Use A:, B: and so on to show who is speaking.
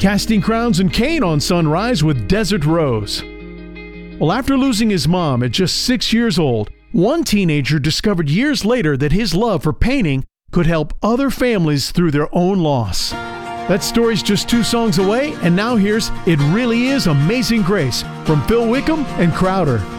A: Casting Crowns and Kane on Sunrise with Desert Rose. Well, after losing his mom at just 6 years old, one teenager discovered years later that his love for painting could help other families through their own loss. That story's just 2 songs away, and now here's It Really Is Amazing Grace from Phil Wickham and Crowder.